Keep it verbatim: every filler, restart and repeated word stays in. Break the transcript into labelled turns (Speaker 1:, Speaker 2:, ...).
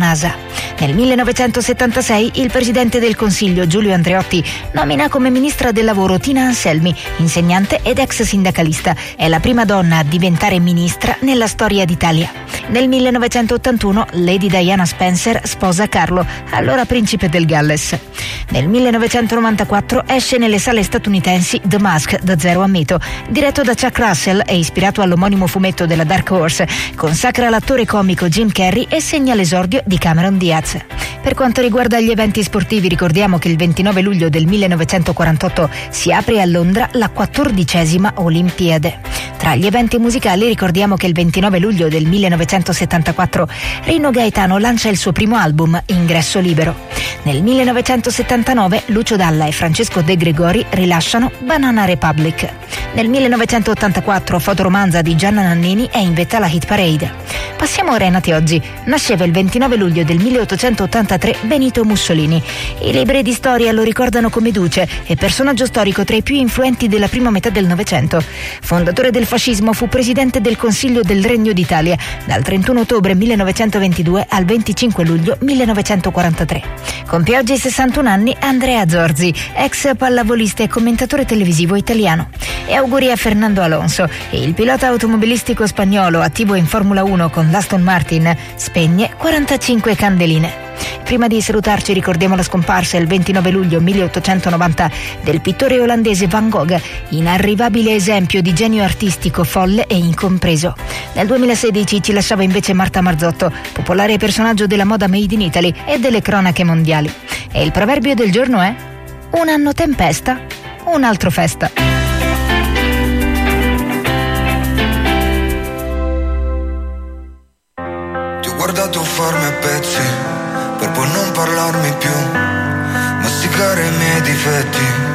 Speaker 1: NASA. Nel millenovecentosettantasei il presidente del Consiglio Giulio Andreotti nomina come ministra del lavoro Tina Anselmi, insegnante ed ex sindacalista. È la prima donna a diventare ministra nella storia d'Italia. Nel millenovecentottantuno Lady Diana Spencer sposa Carlo, allora principe del Galles. Nel millenovecentonovantaquattro esce nelle sale statunitensi The Mask da Zero a Mito, diretto da Chuck Russell e ispirato all'omonimo fumetto della Dark Horse, consacra l'attore comico Jim Carrey e segna l'esordio di Cameron Diaz. Per quanto riguarda gli eventi sportivi, ricordiamo che il ventinove luglio del millenovecentoquarantotto si apre a Londra la quattordicesima Olimpiade. Tra gli eventi musicali ricordiamo che il ventinove luglio del millenovecentosettantaquattro Rino Gaetano lancia il suo primo album, Ingresso Libero. Nel millenovecentosettantanove Lucio Dalla e Francesco De Gregori rilasciano Banana Republic. Nel millenovecentottantaquattro Fotoromanza di Gianna Nannini è in vetta alla hit parade. Passiamo ora ai nati oggi. Nasceva il ventinove luglio del milleottocentottantatré Benito Mussolini. I libri di storia lo ricordano come duce e personaggio storico tra i più influenti della prima metà del Novecento. Fondatore del fascismo, fu presidente del Consiglio del Regno d'Italia dal trentuno ottobre millenovecentoventidue al venticinque luglio millenovecentoquarantatré. Compie oggi sessantuno anni Andrea Zorzi, ex pallavolista e commentatore televisivo italiano. E auguri a Fernando Alonso. Il pilota automobilistico spagnolo attivo in Formula uno con l'Aston Martin spegne quarantacinque candeline. Prima di salutarci ricordiamo la scomparsa il ventinove luglio milleottocentonovanta del pittore olandese Van Gogh, inarrivabile esempio di genio artistico folle e incompreso. Nel duemilasedici ci lasciava invece Marta Marzotto, popolare personaggio della moda made in Italy e delle cronache mondiali. E il proverbio del giorno è: un anno tempesta, un altro festa.
Speaker 2: Ti ho guardato farmi a pezzi per poi non parlarmi più, masticare i miei difetti